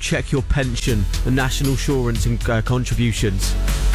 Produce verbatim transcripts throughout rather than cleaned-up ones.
check your pension and national insurance and uh, contributions?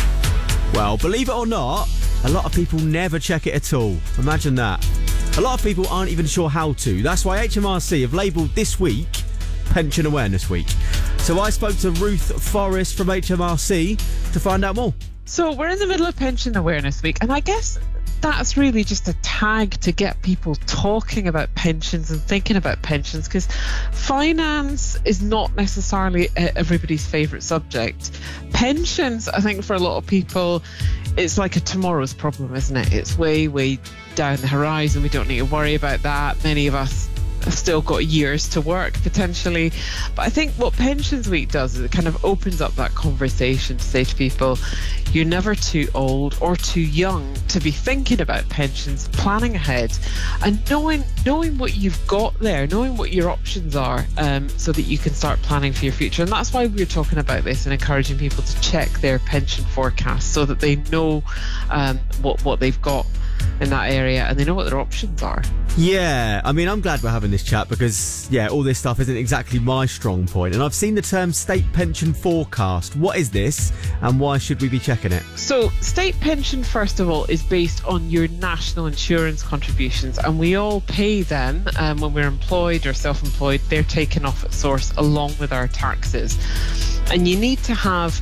Well, believe it or not, a lot of people never check it at all. Imagine that. A lot of people aren't even sure how to. That's why H M R C have labelled this week Pension Awareness Week. So I spoke to Ruth Forrest from H M R C to find out more. So we're in the middle of Pension Awareness Week, and I guess that's really just a tag to get people talking about pensions and thinking about pensions, because finance is not necessarily everybody's favourite subject. Pensions, I think for a lot of people, it's like a tomorrow's problem, isn't it? It's way, way down the horizon. We don't need to worry about that. Many of us have still got years to work potentially. But I think what Pensions Week does is it kind of opens up that conversation to say to people, you're never too old or too young to be thinking about pensions, planning ahead, and knowing knowing what you've got there, knowing what your options are, um, so that you can start planning for your future. And that's why we're talking about this and encouraging people to check their pension forecast so that they know um, what, what they've got in that area and they know what their options are. Yeah, I mean, I'm glad we're having this chat because, yeah, all this stuff isn't exactly my strong point. And I've seen the term state pension forecast. What is this and why should we be checking it? So, state pension, first of all, is based on your national insurance contributions, and we all pay them um, when we're employed or self-employed. They're taken off at source along with our taxes. And you need to have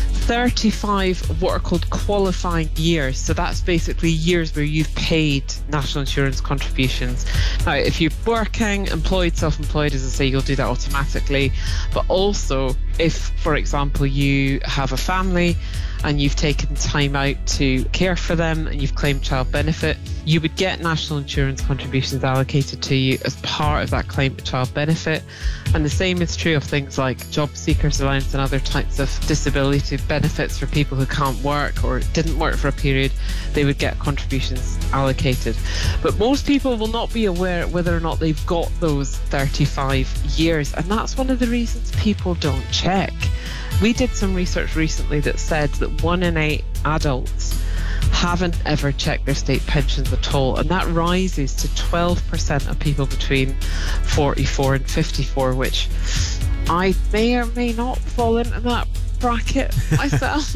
thirty-five what are called qualifying years. So that's basically years where you've paid national insurance contributions. Now, if you're working, employed, self-employed, as I say, you'll do that automatically. But also, if, for example, you have a family and you've taken time out to care for them and you've claimed child benefit, you would get national insurance contributions allocated to you as part of that claim for child benefit. And the same is true of things like job seekers allowance and other types of disability benefits for people who can't work or didn't work for a period. They would get contributions allocated. But most people will not be aware whether or not they've got those thirty-five years, and that's one of the reasons people don't check. We did some research recently that said that one in eight adults haven't ever checked their state pensions at all, and that rises to twelve percent of people between forty-four and fifty-four, which I may or may not fall into that bracket myself.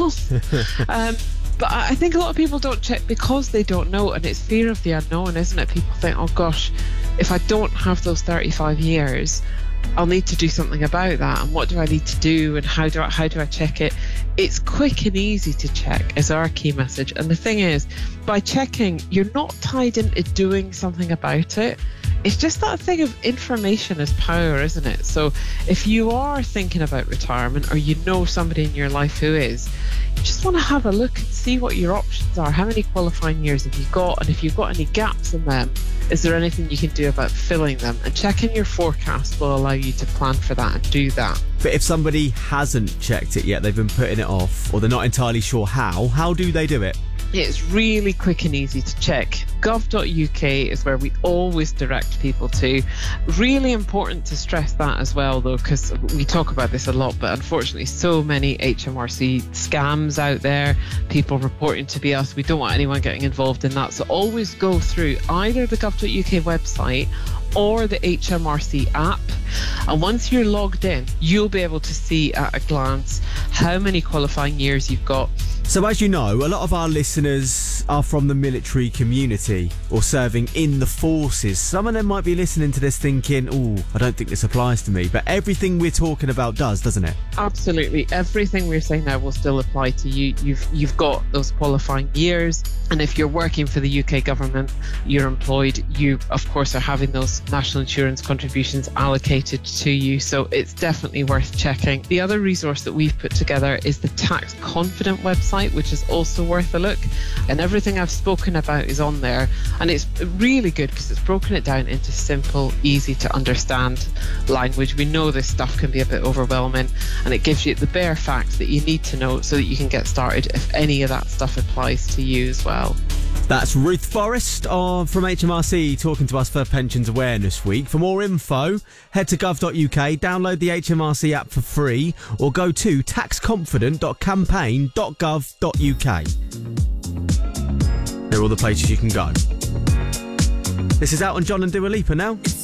um, but I think a lot of people don't check because they don't know, and it's fear of the unknown, isn't it? People think, oh gosh, if I don't have those thirty-five years, I'll need to do something about that, and what do I need to do, and how do I how do I check it? It's quick and easy to check is our key message. And the thing is, by checking, you're not tied into doing something about it. It's just that thing of information is power, isn't it? So if you are thinking about retirement, or you know somebody in your life who is, you just want to have a look and see what your options are. How many qualifying years have you got? And if you've got any gaps in them, is there anything you can do about filling them? And checking your forecast will allow you to plan for that and do that. But if somebody hasn't checked it yet, they've been putting it off, or they're not entirely sure how, how do they do it? It's really quick and easy to check. gov dot U K is where we always direct people to. Really important to stress that as well, though, because we talk about this a lot, but unfortunately so many H M R C scams out there, people reporting to be us. We don't want anyone getting involved in that. So always go through either the gov dot U K website or the H M R C app. And once you're logged in, you'll be able to see at a glance how many qualifying years you've got. So as you know, a lot of our listeners are from the military community or serving in the forces. Some of them might be listening to this thinking, oh, I don't think this applies to me. But everything we're talking about does, doesn't it? Absolutely. Everything we're saying now will still apply to you. You've you've got those qualifying years. And if you're working for the U K government, you're employed, you, of course, are having those national insurance contributions allocated to you. So it's definitely worth checking. The other resource that we've put together is the Tax Confident website, which is also worth a look. And everything I've spoken about is on there. And it's really good because it's broken it down into simple, easy to understand language. We know this stuff can be a bit overwhelming, and it gives you the bare facts that you need to know so that you can get started if any of that stuff applies to you as well. That's Ruth Forrest uh, from H M R C talking to us for Pensions Awareness Week. For more info, head to gov dot U K, download the H M R C app for free, or go to tax confident dot campaign dot gov dot U K. They're all the places you can go. This is Elton John and Dua Lipa now.